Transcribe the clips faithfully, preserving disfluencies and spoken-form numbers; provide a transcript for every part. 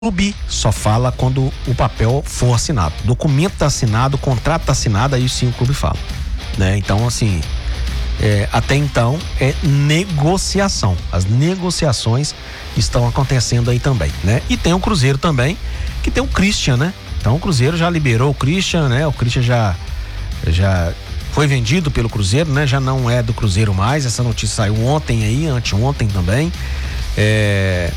clube só fala quando o papel for assinado. O documento está assinado, o contrato está assinado, aí sim o clube fala, né? Então, assim, é, até então é negociação. As negociações estão acontecendo aí também, né? E tem o Cruzeiro também, que tem o Christian, né? Então o Cruzeiro já liberou o Christian, né? O Christian já, já foi vendido pelo Cruzeiro, né? Já não é do Cruzeiro mais. Essa notícia saiu ontem aí, anteontem também. É...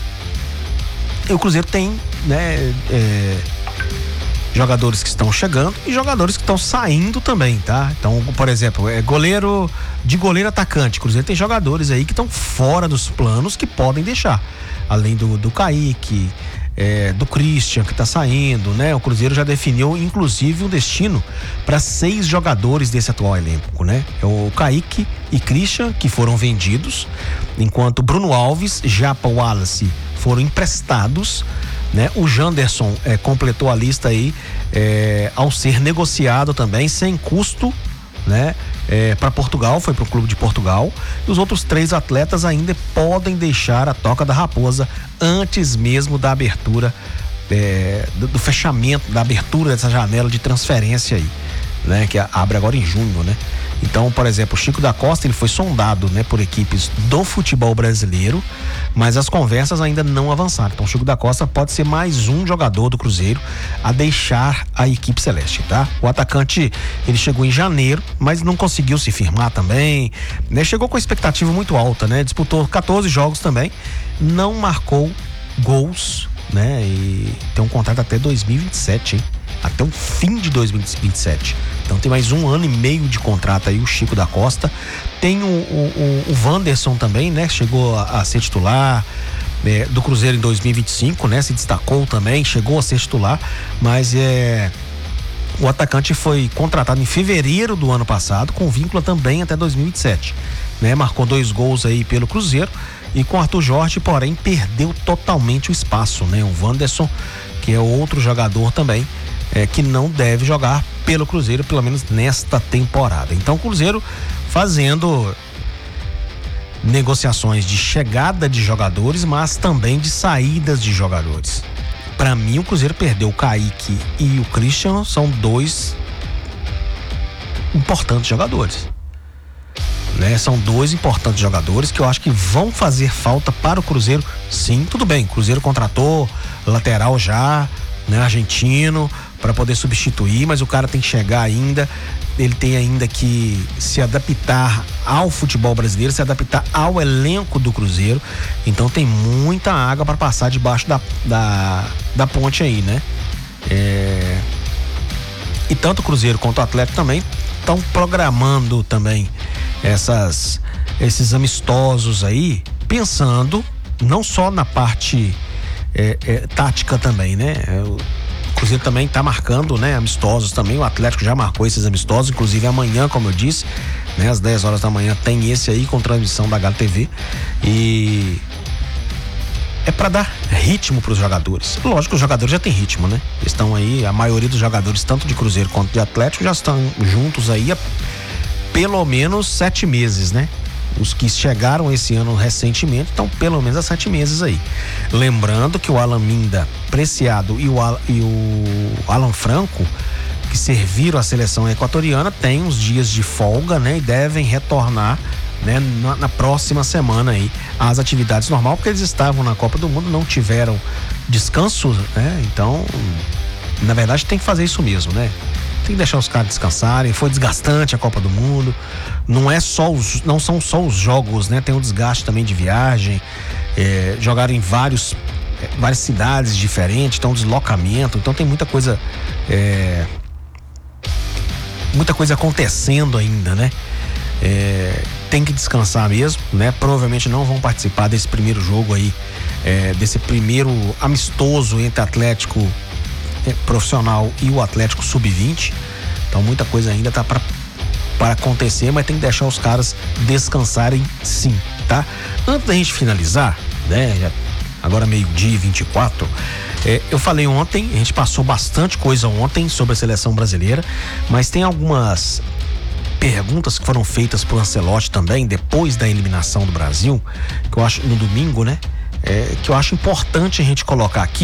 E o Cruzeiro tem, né, é, jogadores que estão chegando e jogadores que estão saindo também, tá? Então, por exemplo, é goleiro, de goleiro atacante, o Cruzeiro tem jogadores aí que estão fora dos planos que podem deixar. Além do, do Kaique, é, do Christian que está saindo, né? O Cruzeiro já definiu, inclusive, um destino para seis jogadores desse atual elenco, né? É o Kaique e Christian, que foram vendidos, enquanto Bruno Alves, Japa, Wallace foram emprestados, né? O Janderson é, completou a lista aí é, ao ser negociado também sem custo, né? É, para Portugal, foi para o clube de Portugal. E os outros três atletas ainda podem deixar a Toca da Raposa antes mesmo da abertura, é, do, do fechamento, da abertura dessa janela de transferência aí, né? Que abre agora em junho, né? Então, por exemplo, o Chico da Costa, ele foi sondado, né, por equipes do futebol brasileiro, mas as conversas ainda não avançaram. Então, o Chico da Costa pode ser mais um jogador do Cruzeiro a deixar a equipe celeste, tá? O atacante, ele chegou em janeiro, mas não conseguiu se firmar também, né? Chegou com expectativa muito alta, né? Disputou quatorze jogos também, não marcou gols, né? E tem um contrato até dois mil e vinte e sete, hein? Até o fim de dois mil e vinte e sete. Então tem mais um ano e meio de contrato aí o Chico da Costa. Tem o, o, o Wanderson também, né? Chegou a, a ser titular é, do Cruzeiro em dois mil e vinte e cinco, né? Se destacou também, chegou a ser titular, mas é... o atacante foi contratado em fevereiro do ano passado, com vínculo também até dois mil e vinte e sete, né? Marcou dois gols aí pelo Cruzeiro e com Arthur Jorge, porém, perdeu totalmente o espaço, né? O Wanderson, que é outro jogador também, É, que não deve jogar pelo Cruzeiro, pelo menos nesta temporada. Então o Cruzeiro fazendo negociações de chegada de jogadores, mas também de saídas de jogadores. Para mim, o Cruzeiro perdeu o Kaique e o Christian, são dois importantes jogadores, né? São dois importantes jogadores que eu acho que vão fazer falta para o Cruzeiro. Sim, tudo bem, o Cruzeiro contratou lateral já, né, argentino, para poder substituir, mas o cara tem que chegar ainda, ele tem ainda que se adaptar ao futebol brasileiro, se adaptar ao elenco do Cruzeiro. Então tem muita água para passar debaixo da, da, da ponte aí, né? É... E tanto o Cruzeiro quanto o Atlético também estão programando também essas, esses amistosos aí, pensando não só na parte é, é, tática também, né? O Cruzeiro também tá marcando, né, amistosos também. O Atlético já marcou esses amistosos, inclusive amanhã, como eu disse, né, às dez horas da manhã tem esse aí com transmissão da Galo T V. E é para dar ritmo para os jogadores. Lógico que os jogadores já têm ritmo, né? Estão aí, a maioria dos jogadores, tanto de Cruzeiro quanto de Atlético, já estão juntos aí há pelo menos sete meses, né? Os que chegaram esse ano recentemente estão pelo menos há sete meses aí. Lembrando que o Alan Minda Preciado e o, Al, e o Alan Franco, que serviram a seleção equatoriana, têm uns dias de folga, né? E devem retornar, né, na, na próxima semana aí às atividades normais, porque eles estavam na Copa do Mundo, não tiveram descanso, né? Então, na verdade, tem que fazer isso mesmo, né? Tem que deixar os caras descansarem. Foi desgastante a Copa do Mundo. Não é só os, não são só os jogos, né? Tem um desgaste também de viagem. É, jogaram em vários, é, várias cidades diferentes, então deslocamento. Então tem muita coisa, é, muita coisa acontecendo ainda, né? É, tem que descansar mesmo, né? Provavelmente não vão participar desse primeiro jogo aí, é, desse primeiro amistoso entre Atlético profissional e o Atlético sub vinte. Então muita coisa ainda tá para para acontecer, mas tem que deixar os caras descansarem sim, tá? Antes da gente finalizar, né, já, agora meio-dia e vinte e quatro, é, eu falei ontem, a gente passou bastante coisa ontem sobre a seleção brasileira, mas tem algumas perguntas que foram feitas por Ancelotti também depois da eliminação do Brasil, que eu acho no domingo, né? É, que eu acho importante a gente colocar aqui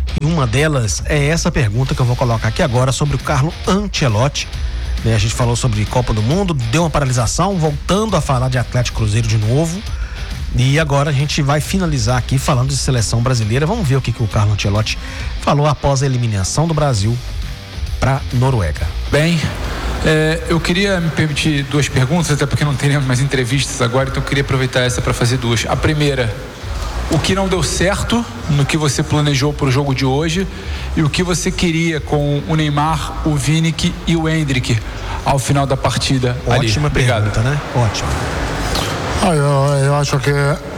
E uma delas é essa pergunta que eu vou colocar aqui agora sobre o Carlo Ancelotti. Né? A gente falou sobre Copa do Mundo, deu uma paralisação, voltando a falar de Atlético Cruzeiro de novo. E agora a gente vai finalizar aqui falando de seleção brasileira. Vamos ver o que, que o Carlo Ancelotti falou após a eliminação do Brasil para Noruega. Bem, é, eu queria me permitir duas perguntas, até porque não teremos mais entrevistas agora, então eu queria aproveitar essa para fazer duas. A primeira, o que não deu certo no que você planejou para o jogo de hoje e o que você queria com o Neymar, o Vini e o Endrick ao final da partida. Ótima ali. pergunta, Obrigado. né? Ótimo. Ah, io, io acho che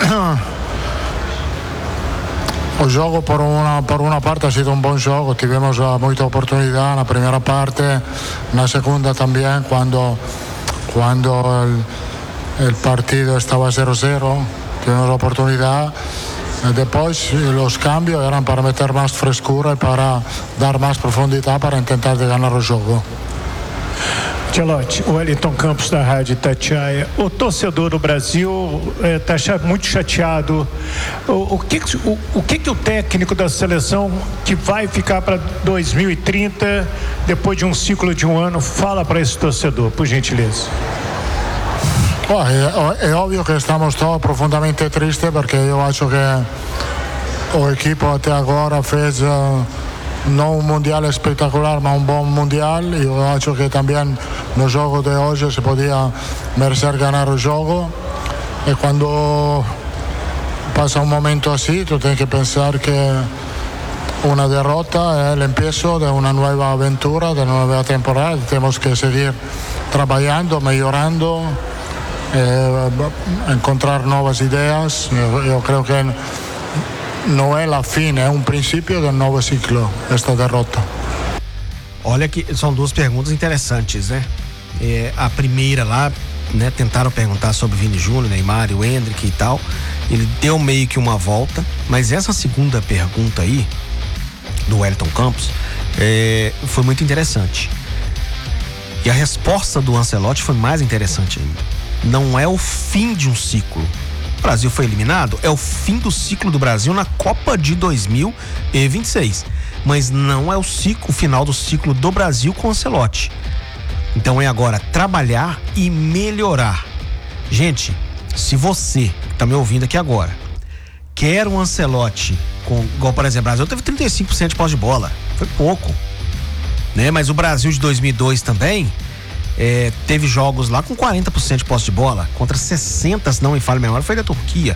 o gioco per una, per una parte ha sido un buon gioco, tivemos mucha oportunidad en la primera parte, en la segunda también cuando, cuando el, el partido estaba cero cero, tuvimos la oportunidad. Después los cambios eran para meter más frescura y para dar más profundidad para intentar de ganar el juego. Ancelotti, o Wellington Campos da Rádio Itatiaia. O torcedor do Brasil está é, muito chateado. O, o, que, o, o que que o técnico da seleção que vai ficar para dois mil e trinta, depois de um ciclo de um ano, fala para esse torcedor, por gentileza? Oh, è, è ovvio che estamos todos profundamente tristes perché io acho che o equipo até agora fez uh, não um mundial espetacular, mas um bom mundial. Eu acho que também no jogo de hoje se podia merecer ganhar o jogo. E quando passa um momento assim, tu tens que pensar que uma derrota é o início de uma nova aventura, de uma nova temporada. Temos que seguir trabalhando, melhorando, eh, encontrar novas ideias. Eu, eu creio que não é a fim, é um princípio de um novo ciclo, esta derrota. Olha que são duas perguntas interessantes, né? É, a primeira lá, né, tentaram perguntar sobre Vini Júnior, Neymar e o Endrick e tal. Ele deu meio que uma volta, mas essa segunda pergunta aí, do Wellington Campos, é, foi muito interessante. E a resposta do Ancelotti foi mais interessante ainda. Não é o fim de um ciclo. O Brasil foi eliminado, é o fim do ciclo do Brasil na Copa de dois mil e vinte e seis. Mas não é o ciclo, o final do ciclo do Brasil com o Ancelotti. Então é agora trabalhar e melhorar. Gente, se você que tá me ouvindo aqui agora quer um Ancelotti com, igual por exemplo, o Brasil teve trinta e cinco por cento de posse de bola, foi pouco, né? Mas o Brasil de dois mil e dois também É, teve jogos lá com quarenta por cento de posse de bola, contra sessenta por cento, se não me falha a memória, foi da Turquia.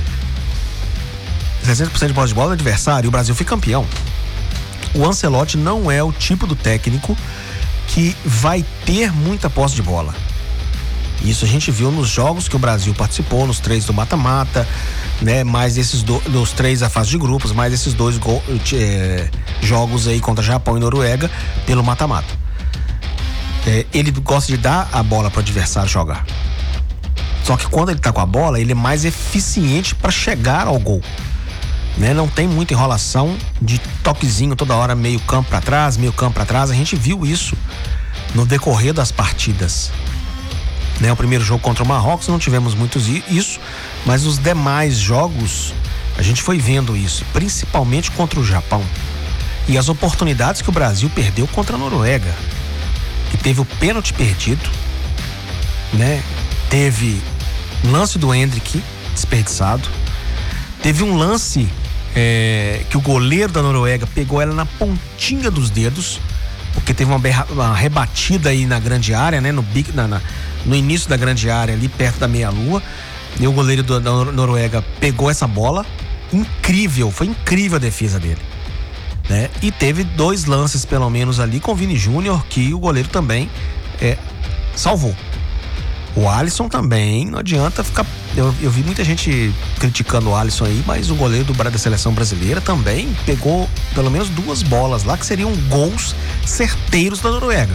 sessenta por cento de posse de bola do adversário, e o Brasil foi campeão. O Ancelotti não é o tipo do técnico que vai ter muita posse de bola. Isso a gente viu nos jogos que o Brasil participou, nos três do mata-mata, né? Mais esses do, dos três a fase de grupos, mais esses dois go, é, jogos aí contra Japão e Noruega pelo mata-mata. É, ele gosta de dar a bola para o adversário jogar. Só que quando ele tá com a bola, ele é mais eficiente para chegar ao gol, né? Não tem muita enrolação de toquezinho toda hora, meio campo para trás, meio campo para trás. A gente viu isso no decorrer das partidas, né? O primeiro jogo contra o Marrocos não tivemos muitos isso, mas os demais jogos a gente foi vendo isso, principalmente contra o Japão. E as oportunidades que o Brasil perdeu contra a Noruega, que teve o pênalti perdido, né? Teve lance do Endrick desperdiçado, teve um lance é, que o goleiro da Noruega pegou ela na pontinha dos dedos, porque teve uma, berra, uma rebatida aí na grande área, né? No, na, na, no início da grande área, ali perto da meia-lua, e o goleiro do, da Noruega pegou essa bola. Incrível, foi incrível a defesa dele, né? E teve dois lances pelo menos ali com o Vini Júnior que o goleiro também é, salvou. O Alisson também, não adianta ficar, eu, eu vi muita gente criticando o Alisson aí, mas o goleiro do, da seleção brasileira também pegou pelo menos duas bolas lá que seriam gols certeiros da Noruega.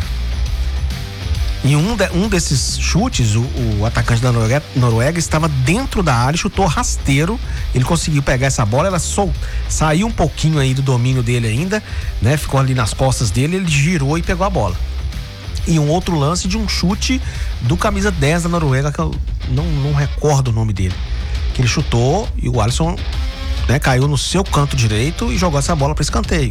E um, de, um desses chutes, o, o atacante da Noruega, Noruega estava dentro da área, chutou rasteiro, ele conseguiu pegar essa bola, ela sol, saiu um pouquinho aí do domínio dele ainda, né? Ficou ali nas costas dele, ele girou e pegou a bola. E um outro lance de um chute do camisa dez da Noruega, que eu não, não recordo o nome dele, que ele chutou e o Alisson né? Caiu no seu canto direito e jogou essa bola para escanteio.